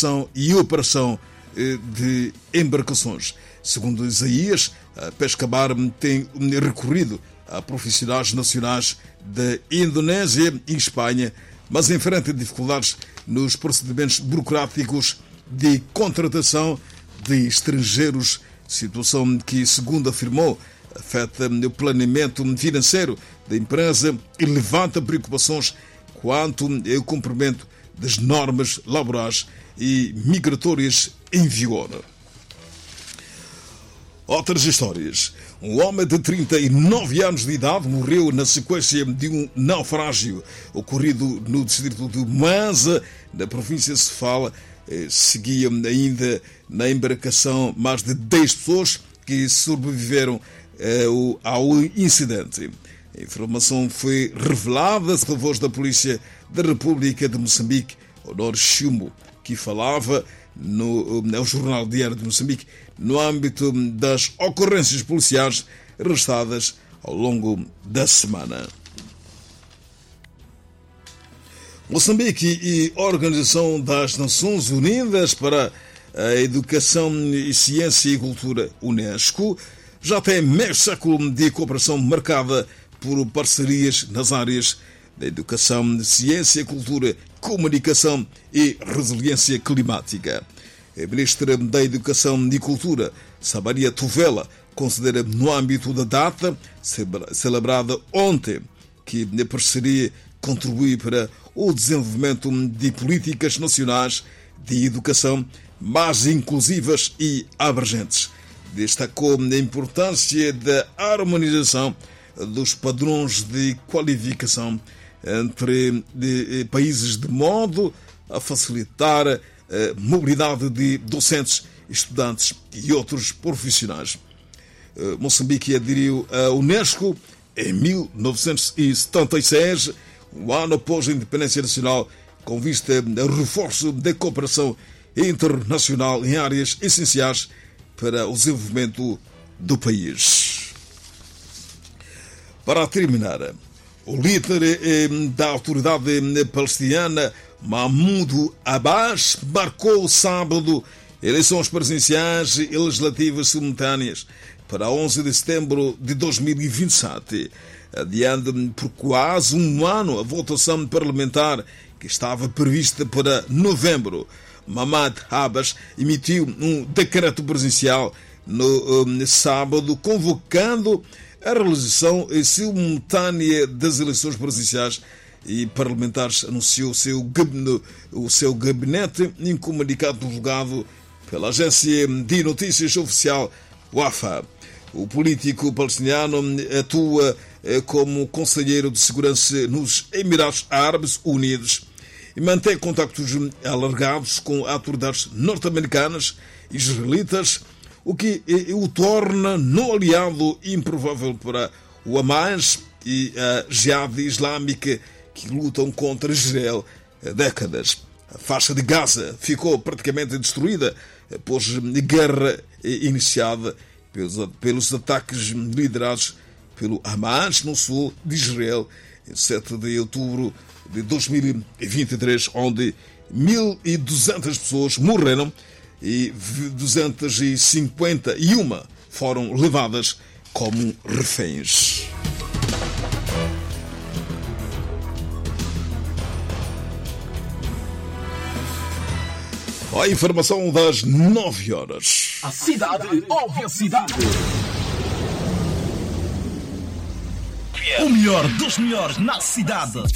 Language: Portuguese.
manutenção e operação de embarcações. Segundo Isaías, a Pescamar tem recorrido a profissionais nacionais da Indonésia e Espanha, mas enfrenta dificuldades nos procedimentos burocráticos de contratação de estrangeiros, situação que, segundo afirmou, afeta o planeamento financeiro da empresa e levanta preocupações quanto ao cumprimento das normas laborais e migratórias em vigor. Outras histórias. Um homem de 39 anos de idade morreu na sequência de um naufrágio ocorrido no distrito de Mansa, na província de Sofala. Seguiam ainda na embarcação mais de 10 pessoas que sobreviveram ao incidente. A informação foi revelada pela voz da Polícia da República de Moçambique, Honor Chumbo, que falava no Jornal Diário de Moçambique no âmbito das ocorrências policiais registradas ao longo da semana. Moçambique e a Organização das Nações Unidas para a Educação e Ciência e Cultura, UNESCO, já têm meio século de cooperação marcada por parcerias nas áreas da educação, ciência, cultura, comunicação e resiliência climática. A Ministra da Educação e Cultura, Samaria Tuvela, considera no âmbito da data celebrada ontem que a parceria contribui para o desenvolvimento de políticas nacionais de educação mais inclusivas e abrangentes. Destacou a importância da harmonização dos padrões de qualificação entre países de modo a facilitar a mobilidade de docentes, estudantes e outros profissionais. Moçambique aderiu à UNESCO em 1976, um ano após a independência nacional, com vista ao reforço da cooperação internacional em áreas essenciais para o desenvolvimento do país. Para terminar, o líder da autoridade palestiniana, Mahmoud Abbas, marcou sábado eleições presidenciais e legislativas simultâneas para 11 de setembro de 2027, adiando por quase um ano a votação parlamentar que estava prevista para novembro. Mahmoud Abbas emitiu um decreto presidencial no sábado, convocando a realização simultânea das eleições presidenciais e parlamentares. Anunciou o seu gabinete em comunicado divulgado pela agência de notícias oficial Wafa. O político palestiniano atua como conselheiro de segurança nos Emirados Árabes Unidos e mantém contactos alargados com autoridades norte-americanas e israelitas, o que o torna não aliado improvável para o Hamas e a Jihad Islâmica, que lutam contra Israel há décadas. A faixa de Gaza ficou praticamente destruída após a guerra iniciada pelos ataques liderados pelo Hamas no sul de Israel em 7 de outubro de 2023, onde 1.200 pessoas morreram e 251 foram levadas como reféns. A informação das 9 horas. A cidade ouve a cidade. O melhor dos melhores na cidade.